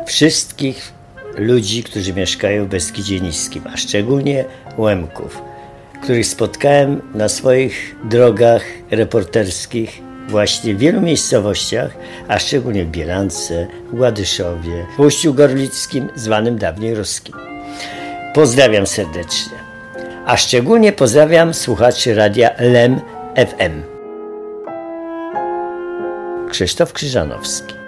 wszystkich ludzi, którzy mieszkają w Beskidzie Niskim, a szczególnie Łemków, których spotkałem na swoich drogach reporterskich właśnie w wielu miejscowościach, a szczególnie w Bielance, w Ładyszowie, w Uściu Gorlickim, zwanym dawniej Ruskim. Pozdrawiam serdecznie, a szczególnie pozdrawiam słuchaczy radia LEM FM. Krzysztof Krzyżanowski.